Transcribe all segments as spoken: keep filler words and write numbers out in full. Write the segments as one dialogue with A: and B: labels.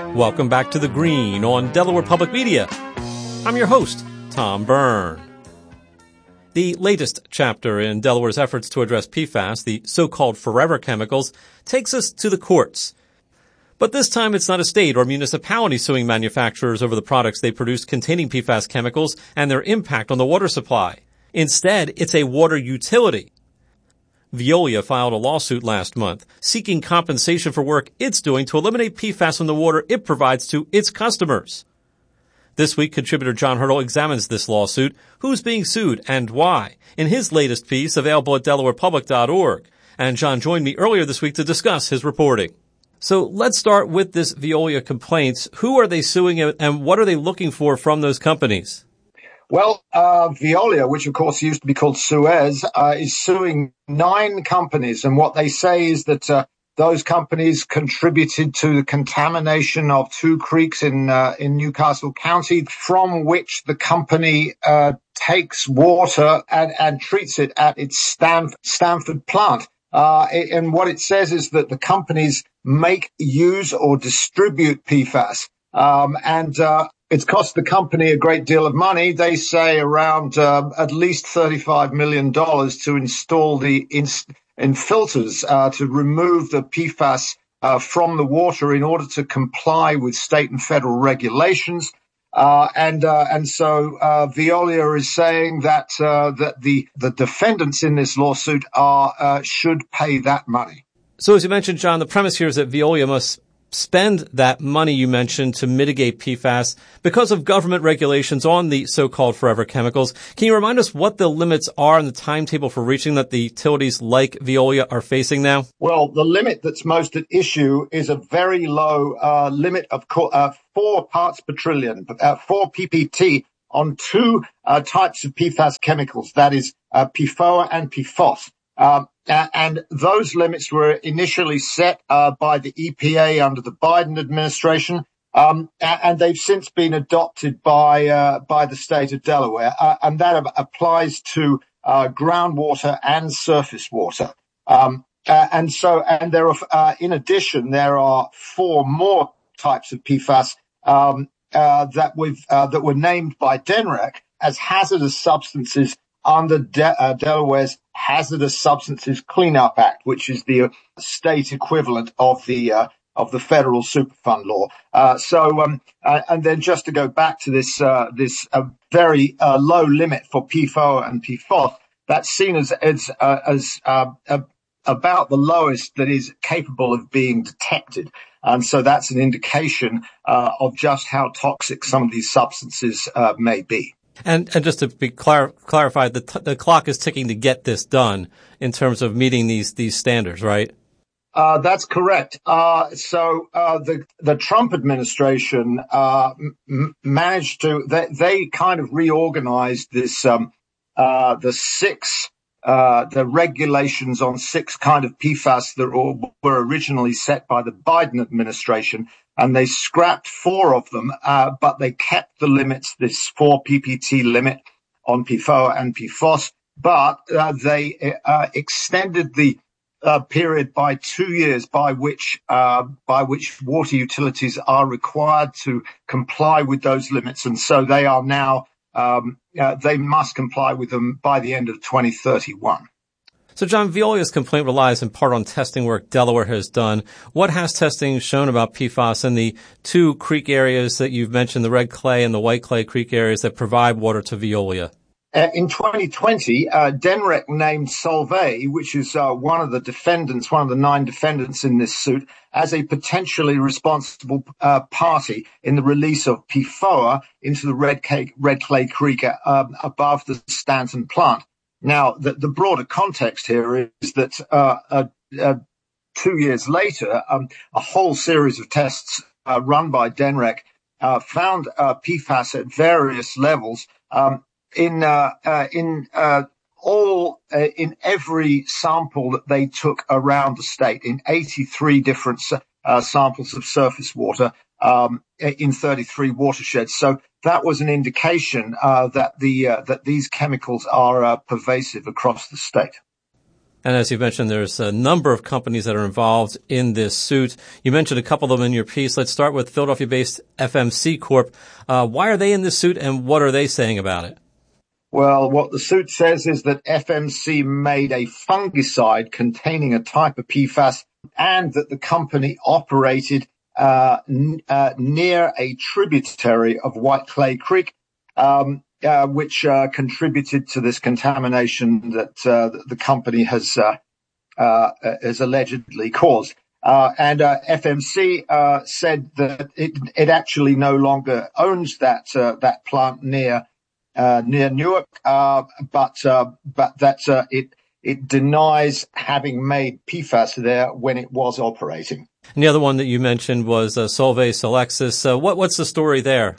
A: Welcome back to The Green on Delaware Public Media. I'm your host, Tom Byrne. The latest chapter in Delaware's efforts to address P FAS, the so-called forever chemicals, takes us to the courts. But this time it's not a state or municipality suing manufacturers over the products they produce containing P FAS chemicals and their impact on the water supply. Instead, it's a water utility. Veolia filed a lawsuit last month seeking compensation for work it's doing to eliminate P FAS from the water it provides to its customers. This week, contributor John Hurdle examines this lawsuit, who's being sued, and why, in his latest piece available at delaware public dot org. And John joined me earlier this week to discuss his reporting. So let's start with this Veolia complaints. Who are they suing and what are they looking for from those companies?
B: Well, uh, Veolia, which of course used to be called Suez, uh, is suing nine companies. And what they say is that uh, those companies contributed to the contamination of two creeks in uh, in Newcastle County, from which the company uh, takes water and, and treats it at its Stanf- Stanford plant. Uh, and what it says is that the companies make, use, or distribute P FAS. Um, and uh, it's cost the company a great deal of money. They say around uh, at least thirty-five million dollars to install the in, in filters uh, to remove the P FAS uh, from the water in order to comply with state and federal regulations. Uh, and, uh, and so, uh, Veolia is saying that, uh, that the, the defendants in this lawsuit are, uh, should pay that money.
A: So as you mentioned, John, the premise here is that Veolia must spend that money you mentioned to mitigate P FAS because of government regulations on the so-called forever chemicals. Can you remind us what the limits are and the timetable for reaching that the utilities like Veolia are facing now?
B: Well, the limit that's most at issue is a very low uh, limit of co- uh, four parts per trillion, uh, four P P T on two uh, types of P FAS chemicals, that is uh, P F O A and P F O S. Uh, and those limits were initially set uh, by the E P A under the Biden administration, um, and they've since been adopted by uh, by the state of Delaware, uh, and that applies to uh, groundwater and surface water. Um, uh, and so, and there are, uh, in addition, there are four more types of P FAS um, uh, that we've uh, that were named by D N R E C as hazardous substances under De- uh, Delaware's Hazardous Substances Cleanup Act, which is the uh, state equivalent of the uh, of the federal Superfund law. Uh, so, um, uh, and then just to go back to this uh, this uh, very uh, low limit for P F O A and P F O S, that's seen as as uh, as uh, uh, about the lowest that is capable of being detected, and so that's an indication uh, of just how toxic some of these substances uh, may be.
A: And, and just to be clar- clarified, the, t- the clock is ticking to get this done in terms of meeting these, these standards, right?
B: Uh, that's correct. Uh, so, uh, the, the Trump administration, uh, m- managed to, they, they kind of reorganized this, um, uh, the six, uh, the regulations on six kind of P FAS that were, were originally set by the Biden administration. And they scrapped four of them, uh, but they kept the limits, this four P P T limit on P F O A and P F O S, but uh, they uh, extended the uh, period by two years by which uh, by which water utilities are required to comply with those limits. And so they are now, um, uh, they must comply with them by the end of twenty thirty-one.
A: So, John, Veolia's complaint relies in part on testing work Delaware has done. What has testing shown about P FAS in the two creek areas that you've mentioned, the Red Clay and the White Clay Creek areas that provide water to Veolia?
B: Uh, in twenty twenty, uh, D N R E C named Solvay, which is uh, one of the defendants, one of the nine defendants in this suit, as a potentially responsible uh, party in the release of P F O A into the Red Clay, Red Clay Creek uh, above the Stanton plant. Now, the, the broader context here is that uh, uh, uh, two years later, um, a whole series of tests uh, run by D N R E C uh, found uh, P FAS at various levels um, in uh, uh, in uh, all uh, in every sample that they took around the state, in eighty-three different uh, samples of surface water um, in thirty-three watersheds. So that was an indication uh, that the uh, that these chemicals are uh, pervasive across the state.
A: And as you mentioned, there's a number of companies that are involved in this suit. You mentioned a couple of them in your piece. Let's start with Philadelphia-based F M C Corp. Uh, why are they in this suit, and what are they saying about it?
B: Well, what the suit says is that F M C made a fungicide containing a type of P FAS and that the company operated uh, n- uh, near a tributary of White Clay Creek, um, uh, which uh, contributed to this contamination that, uh, that the company has uh, uh, has allegedly caused. Uh, and uh, F M C uh, said that it, it actually no longer owns that uh, that plant near uh, near Newark, uh, but uh, but that uh, it it denies having made P FAS there when it was operating.
A: And the other one that you mentioned was uh, Solvay Solexus. Uh, what what's the story there?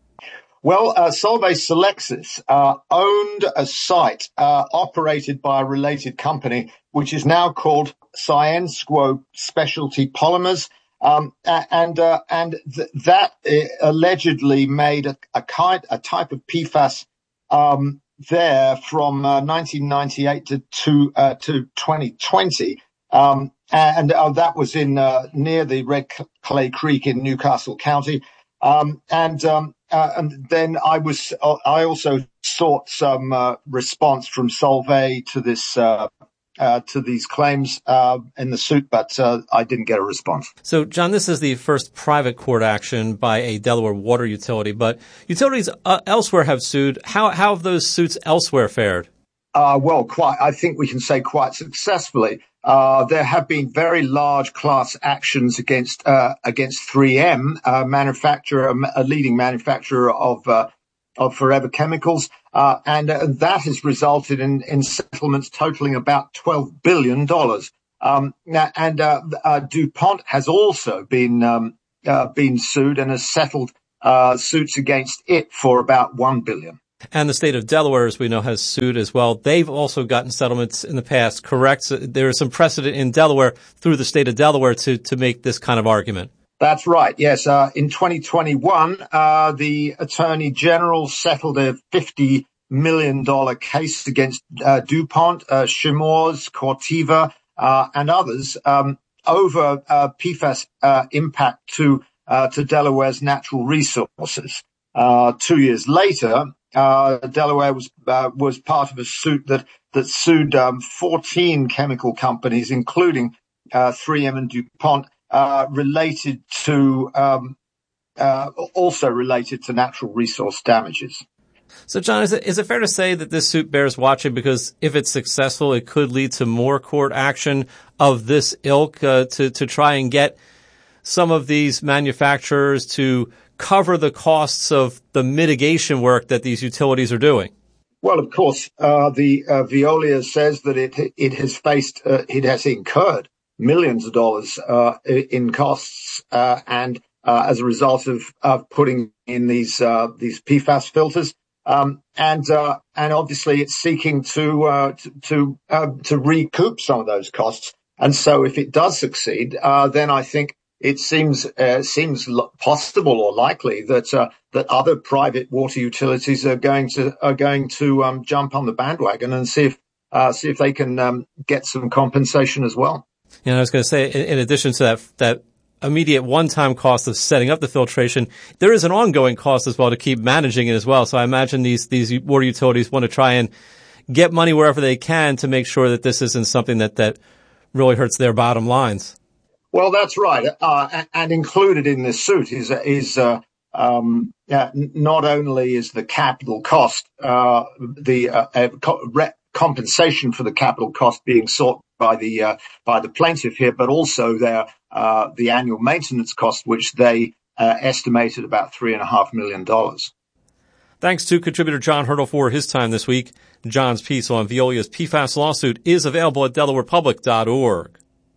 B: Well, uh, Solvay Solexus uh, owned a site uh, operated by a related company, which is now called Syensqo Specialty Polymers, um, and uh, and th- that uh, allegedly made a, a kind a type of P FAS um, there from uh, nineteen ninety-eight to to, uh, to twenty twenty, um, and uh, that was in uh, near the Red Clay Creek in Newcastle County, um, and. Um, Uh, and then I was, uh, I also sought some uh, response from Solvay to this, uh, uh, to these claims uh, in the suit, but uh, I didn't get a response.
A: So, John, this is the first private court action by a Delaware water utility, but utilities uh, elsewhere have sued. How, how have those suits elsewhere fared?
B: Uh, well, quite, I think we can say quite successfully. Uh, there have been very large class actions against, uh, against three M, a manufacturer, a leading manufacturer of, uh, of forever chemicals. Uh, and uh, that has resulted in, in settlements totaling about twelve billion dollars. Um, and, uh, uh, DuPont has also been, um, uh, been sued and has settled, uh, suits against it for about one billion dollars.
A: And the state of Delaware, as we know, has sued as well. They've also gotten settlements in the past, correct? So there is some precedent in Delaware through the state of Delaware to, to make this kind of argument.
B: That's right. Yes. Uh, in twenty twenty-one, uh, the Attorney General settled a fifty million dollars case against uh, DuPont, uh, Chemours, Corteva, uh, and others um, over uh, P FAS uh, impact to uh, to Delaware's natural resources. Uh, two years later, Uh, Delaware was uh, was part of a suit that that sued um, fourteen chemical companies, including uh, three M and DuPont, uh, related to um, uh, also related to natural resource damages.
A: So, John, is it is it fair to say that this suit bears watching because if it's successful, it could lead to more court action of this ilk uh, to to try and get some of these manufacturers to cover the costs of the mitigation work that these utilities are doing?
B: Well, of course, uh, the uh, Veolia says that it it has faced, uh, it has incurred millions of dollars uh, in costs, uh, and uh, as a result of of putting in these uh, these P FAS filters, um, and uh, and obviously it's seeking to uh, to to, uh, to recoup some of those costs. And so, if it does succeed, uh, then I think it seems uh, seems possible or likely that uh, that other private water utilities are going to are going to um, jump on the bandwagon and see if uh, see if they can um, get some compensation as well.
A: You know, I was going to say, in, in addition to that that immediate one-time cost of setting up the filtration, there is an ongoing cost as well to keep managing it as well. So I imagine these these water utilities want to try and get money wherever they can to make sure that this isn't something that that really hurts their bottom lines.
B: Well, that's right. Uh, and included in this suit is, is, uh, um, uh, not only is the capital cost, uh, the, uh, uh, co- re- compensation for the capital cost being sought by the, uh, by the plaintiff here, but also their, uh, the annual maintenance cost, which they, uh, estimated about three and a half million dollars.
A: Thanks to contributor John Hurdle for his time this week. John's piece on Veolia's P FAS lawsuit is available at delaware public dot org.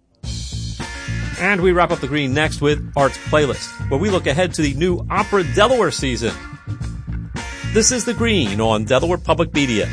A: And we wrap up the Green next with Art's Playlist, where we look ahead to the new Opera Delaware season. This is The Green on Delaware Public Media.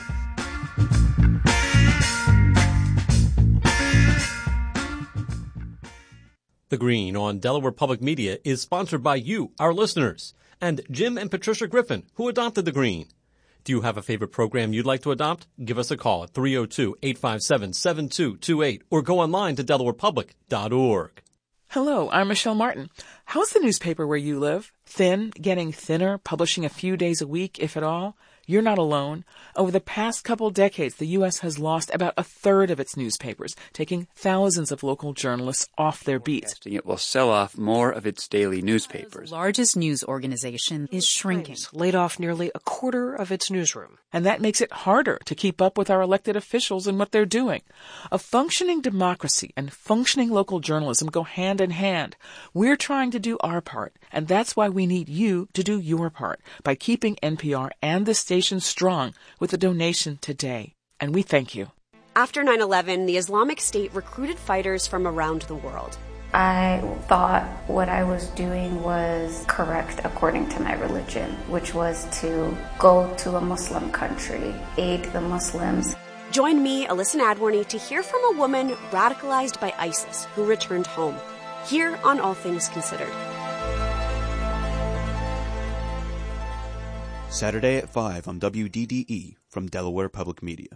A: The Green on Delaware Public Media is sponsored by you, our listeners, and Jim and Patricia Griffin, who adopted The Green. Do you have a favorite program you'd like to adopt? Give us a call at three oh two, eight five seven, seven two two eight or go online to delaware public dot org.
C: Hello, I'm Michelle Martin. How's the newspaper where you live? Thin, getting thinner, publishing a few days a week, if at all? You're not alone. Over the past couple decades, the U S has lost about a third of its newspapers, taking thousands of local journalists off their beats.
D: It will sell off more of its daily newspapers.
E: The largest news organization is shrinking.
F: Laid off nearly a quarter of its newsroom.
C: And that makes it harder to keep up with our elected officials and what they're doing. A functioning democracy and functioning local journalism go hand in hand. We're trying to do our part, and that's why we need you to do your part by keeping N P R and the station strong with a donation today. And we thank you.
G: After nine eleven, the Islamic State recruited fighters from around the world.
H: I thought what I was doing was correct according to my religion, which was to go to a Muslim country, aid the Muslims.
G: Join me, Alyssa Nadworny, to hear from a woman radicalized by ISIS who returned home. Here on All Things Considered.
I: Saturday at five on W D D E from Delaware Public Media.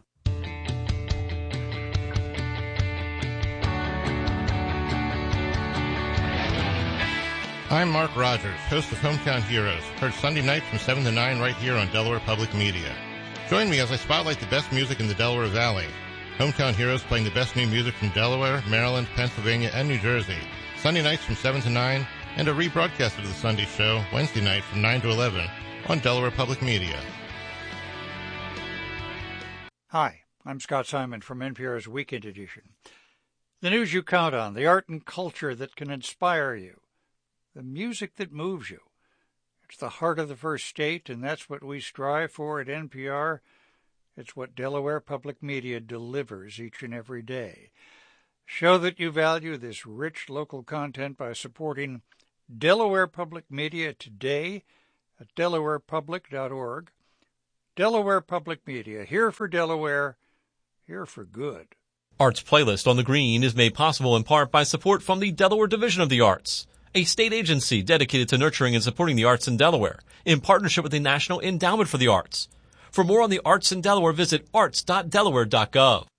J: I'm Mark Rogers, host of Hometown Heroes, heard Sunday nights from seven to nine right here on Delaware Public Media. Join me as I spotlight the best music in the Delaware Valley. Hometown Heroes playing the best new music from Delaware, Maryland, Pennsylvania, and New Jersey. Sunday nights from seven to nine, and a rebroadcast of the Sunday show Wednesday night from nine to eleven. On Delaware Public Media.
K: Hi, I'm Scott Simon from N P R's Weekend Edition. The news you count on, the art and culture that can inspire you, the music that moves you. It's the heart of the first state, and that's what we strive for at N P R. It's what Delaware Public Media delivers each and every day. Show that you value this rich local content by supporting Delaware Public Media today at delaware public dot org. Delaware Public Media, here for Delaware, here for good.
A: Arts Playlist on the Green is made possible in part by support from the Delaware Division of the Arts, a state agency dedicated to nurturing and supporting the arts in Delaware, in partnership with the National Endowment for the Arts. For more on the arts in Delaware, visit arts dot delaware dot gov.